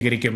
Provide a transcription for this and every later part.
സ്വീകരിക്കും.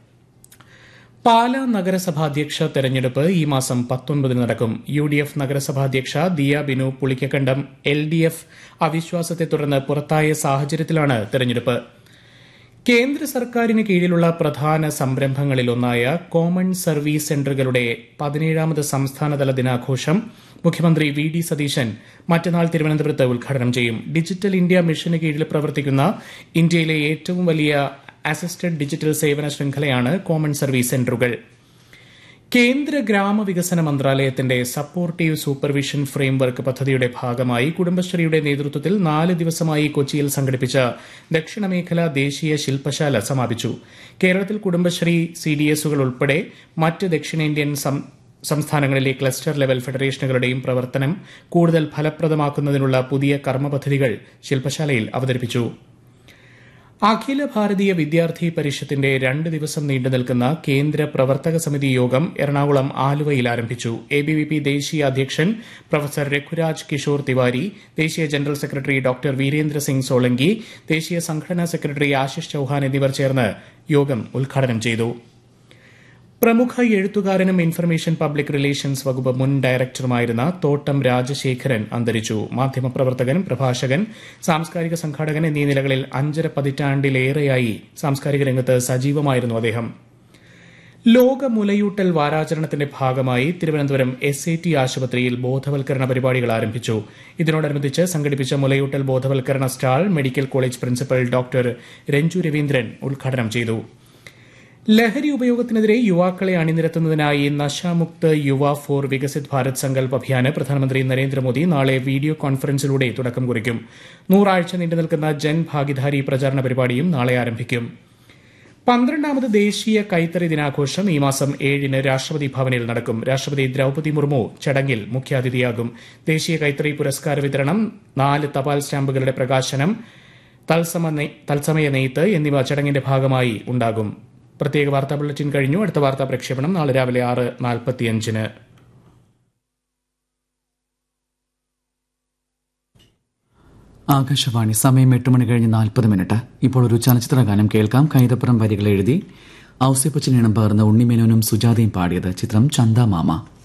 പാലാ നഗരസഭാധ്യക്ഷ തെരഞ്ഞെടുപ്പ് ഈ മാസം 19 നടക്കും. UDF നഗരസഭാധ്യക്ഷ ദിയ ബിനു പുളിക്കക്കണ്ടം LDF അവിശ്വാസത്തെ തുടർന്ന് പുറത്തായ സാഹചര്യത്തിലാണ് തെരഞ്ഞെടുപ്പ്. കേന്ദ്ര സർക്കാരിന് കീഴിലുള്ള പ്രധാന സംരംഭങ്ങളിലൊന്നായ കോമൺ സർവീസ് സെന്ററുകളുടെ 17ാമത് സംസ്ഥാനതല ദിനാഘോഷം മുഖ്യമന്ത്രി VD സതീശൻ മറ്റന്നാൾ തിരുവനന്തപുരത്ത് ഉദ്ഘാടനം ചെയ്യും. ഡിജിറ്റൽ ഇന്ത്യ മിഷന് കീഴിൽ പ്രവർത്തിക്കുന്ന ഇന്ത്യയിലെ ഏറ്റവും വലിയ അസിസ്റ്റഡ് ഡിജിറ്റൽ സേവന ശൃംഖലയാണ് കോമൺ സർവീസ് സെന്ററുകൾ. കേന്ദ്ര ഗ്രാമവികസന മന്ത്രാലയത്തിന്റെ സപ്പോർട്ടീവ് സൂപ്പർവിഷൻ ഫ്രെയിംവർക്ക് പദ്ധതിയുടെ ഭാഗമായി കുടുംബശ്രീയുടെ നേതൃത്വത്തിൽ 4 ദിവസമായി കൊച്ചിയിൽ സംഘടിപ്പിച്ച ദക്ഷിണമേഖല ദേശീയ ശില്പശാല സമാപിച്ചു. കേരളത്തിൽ കുടുംബശ്രീ CDSകൾ ഉൾപ്പെടെ മറ്റ് ദക്ഷിണേന്ത്യൻ സംസ്ഥാനങ്ങളിലെ ക്ലസ്റ്റർ ലെവൽ ഫെഡറേഷനുകളുടെയും പ്രവർത്തനം കൂടുതൽ ഫലപ്രദമാക്കുന്നതിനുള്ള പുതിയ കർമ്മപദ്ധതികൾ ശില്പശാലയിൽ അവതരിപ്പിച്ചു. അഖില ഭാരതീയ വിദ്യാർത്ഥി പരിഷത്തിന്റെ 2 ദിവസം നീണ്ടുനിൽക്കുന്ന കേന്ദ്ര പ്രവർത്തക സമിതി യോഗം എറണാകുളം ആലുവയിൽ ആരംഭിച്ചു. ABVP ദേശീയ അധ്യക്ഷൻ പ്രൊഫസർ രഘുരാജ് കിഷോർ തിവാരി, ദേശീയ general secretary doctor Virendra Singh Solanki, ദേശീയ സംഘടനാ സെക്രട്ടറി ആശിഷ് ചൌഹാൻ എന്നിവർ ചേർന്ന് യോഗം ഉദ്ഘാടനം ചെയ്തു. പ്രമുഖ എഴുത്തുകാരനും ഇൻഫർമേഷൻ പബ്ലിക് റിലേഷൻസ് വകുപ്പ് മുൻ ഡയറക്ടറുമായിരുന്ന തോട്ടം രാജശേഖരൻ അന്തരിച്ചു. മാധ്യമപ്രവർത്തകൻ, പ്രഭാഷകൻ, സാംസ്കാരിക സംഘാടകൻ എന്നീ നിലകളിൽ 5.5 പതിറ്റാണ്ടിലേറെയായി സാംസ്കാരിക രംഗത്ത് സജീവമായിരുന്നു അദ്ദേഹം. ലോക മുലയൂട്ടൽ വാരാചരണത്തിന്റെ ഭാഗമായി തിരുവനന്തപുരം SAT ആശുപത്രിയിൽ ബോധവൽക്കരണ പരിപാടികൾ ആരംഭിച്ചു. ഇതിനോടനുബന്ധിച്ച് സംഘടിപ്പിച്ച മുലയൂട്ടൽ ബോധവൽക്കരണ stall medical college principal doctor Ranju Raveendran ഉദ്ഘാടനം ചെയ്തു. ലഹരി ഉപയോഗത്തിനെതിരെ യുവാക്കളെ അണിനിരത്തുന്നതിനായി നശാമുക്ത് യുവ ഫോർ വികസിത് ഭാരത് സങ്കൽപ് അഭിയാന് പ്രധാനമന്ത്രി നരേന്ദ്രമോദി നാളെ വീഡിയോ കോൺഫറൻസിലൂടെ തുടക്കം കുറിക്കും. 100 ആഴ്ച നീണ്ടുനിൽക്കുന്ന ജൻ ഭാഗിദാരി പ്രചാരണ പരിപാടിയും നാളെ ആരംഭിക്കും. 12ാമത് ദേശീയ കൈത്തറി ദിനാഘോഷം ഈ മാസം 7-ന് രാഷ്ട്രപതി ഭവനിൽ നടക്കും. രാഷ്ട്രപതി ദ്രൌപദി മുർമു ചടങ്ങിൽ മുഖ്യാതിഥിയാകും. ദേശീയ കൈത്തറി പുരസ്കാര വിതരണം, 4 തപാൽ സ്റ്റാമ്പുകളുടെ പ്രകാശനം, തത്സമയ നെയ്ത്ത് എന്നിവ ചടങ്ങിന്റെ ഭാഗമായി ഉണ്ടാകും. പ്രത്യേക വാർത്താ ബുള്ളറ്റിൻ കഴിഞ്ഞു. അടുത്ത വാർത്താ പ്രക്ഷേപണം നാളെ രാവിലെ 6:45-ന്. ആകാശവാണി. സമയം 8:40 ഇപ്പോൾ ഒരു ചലച്ചിത്ര ഗാനം കേൾക്കാം. കൈതപ്പുറം വരികൾ എഴുതി ഔസേപ്പച്ചൻ ഇണം പകർന്ന ഉണ്ണിമേനോനും സുജാതയും പാടിയത്. ചിത്രം ചന്ദാമാമ.